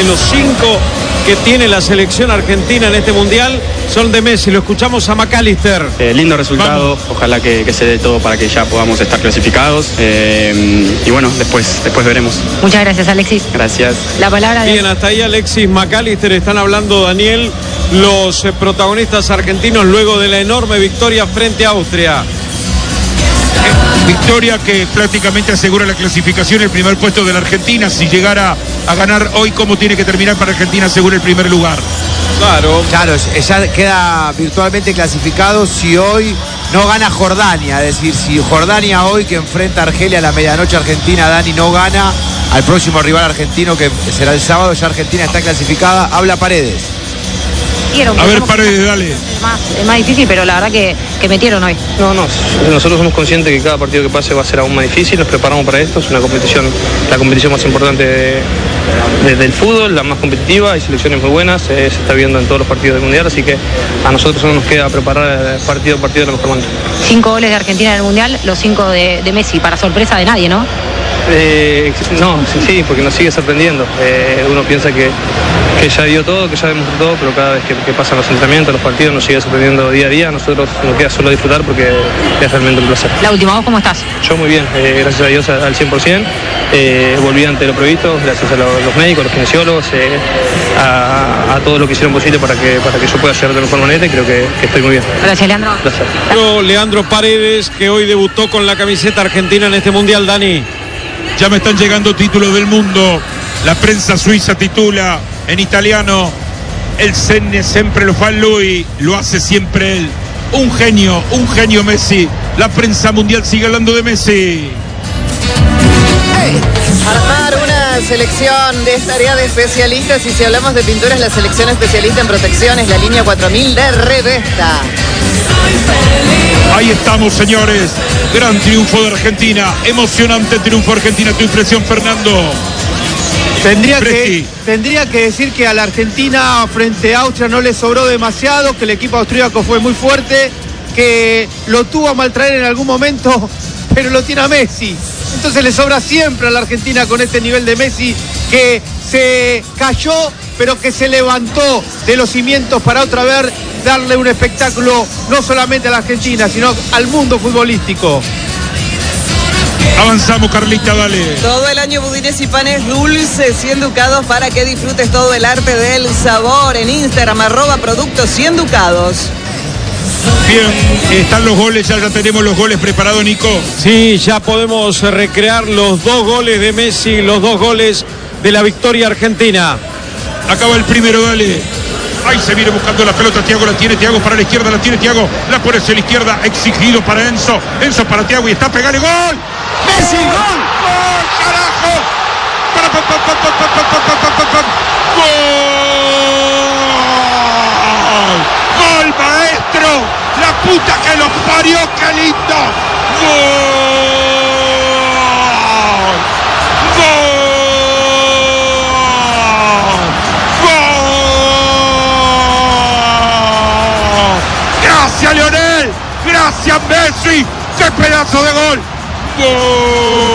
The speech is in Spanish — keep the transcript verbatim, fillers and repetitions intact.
de los cinco que tiene la selección argentina en este mundial son de Messi. Lo escuchamos a McAllister. Eh, lindo resultado, Vamos. ojalá que, que se dé todo para que ya podamos estar clasificados. Eh, y bueno, después, después veremos. Muchas gracias, Alexis. Gracias. La palabra de... Bien, hasta ahí Alexis McAllister. Están hablando, Daniel, los eh, protagonistas argentinos luego de la enorme victoria frente a Austria. Victoria que prácticamente asegura la clasificación, el primer puesto de la Argentina. Si llegara a ganar hoy, ¿cómo tiene que terminar para Argentina asegura el primer lugar? Claro. Claro, ya queda virtualmente clasificado si hoy no gana Jordania. Es decir, si Jordania hoy, que enfrenta a Argelia a la medianoche argentina, Dani, no gana al próximo rival argentino, que será el sábado, ya Argentina está clasificada. Habla Paredes. A ver, Paredes, dale. Es más, es más difícil, pero la verdad que, que metieron hoy. No, no, nosotros somos conscientes que cada partido que pase va a ser aún más difícil, nos preparamos para esto, es una competición, la competición más importante de, de, del fútbol, la más competitiva, hay selecciones muy buenas, eh, se está viendo en todos los partidos del Mundial, así que a nosotros solo nos queda preparar partido a partido de la mejor manera. Cinco goles de Argentina en el Mundial, los cinco de, de Messi, para sorpresa de nadie, ¿no? Eh, no, sí, sí, porque nos sigue sorprendiendo. Eh, uno piensa que, que ya dio todo, que ya demostró todo, pero cada vez que, que pasan los entrenamientos, los partidos, nos sigue sorprendiendo día a día. A nosotros nos queda solo disfrutar porque es realmente un placer. La última, ¿vos cómo estás? Yo muy bien, eh, gracias a Dios al cien por ciento. Eh, volví ante lo previsto, gracias a los, los médicos, los kinesiólogos, eh, a, a todo lo que hicieron posible para que, para que yo pueda llegar de mejor manera y creo que, que estoy muy bien. Gracias, Leandro. Gracias. Leandro Paredes, que hoy debutó con la camiseta argentina en este mundial, Dani. Ya me están llegando títulos del mundo. La prensa suiza titula en italiano: el Senne sempre lo fa lui, lo hace siempre él. Un genio, un genio Messi. La prensa mundial sigue hablando de Messi. Armar una selección de esta área de especialistas, y si hablamos de pinturas, la selección especialista en protección es la línea cuatro mil de Revesta. Ahí estamos, señores. Gran triunfo de Argentina. Emocionante triunfo de Argentina. Tu impresión, Fernando. Tendría que, tendría que decir que a la Argentina frente a Austria no le sobró demasiado, que el equipo austríaco fue muy fuerte, que lo tuvo a maltraer en algún momento, pero lo tiene a Messi. Entonces le sobra siempre a la Argentina con este nivel de Messi, que se cayó, pero que se levantó de los cimientos para otra vez darle un espectáculo no solamente a la Argentina, sino al mundo futbolístico. Avanzamos, Carlita, dale. Todo el año budines y panes dulces cien ducados para que disfrutes todo el arte del sabor. En Instagram, arroba productos cien ducados. Bien, están los goles, ya, ya tenemos los goles preparados, Nico. Sí, ya podemos recrear los dos goles de Messi, los dos goles de la victoria argentina. Acaba el primero, dale. Ahí se viene buscando la pelota, Thiago la tiene, Thiago para la izquierda, la tiene Thiago, la pone hacia la izquierda, exigido para Enzo, Enzo para Thiago y está pegando gol. Messi, gol, gol, carajo. Para, pa, pa, pa, pa, pa, pa, pa, pa, pa, pa. Gol, gol, maestro, la puta que los parió, qué lindo. Gol, gol. Gracias, Lionel. Gracias, Messi. ¡Qué pedazo de gol! ¡Gol!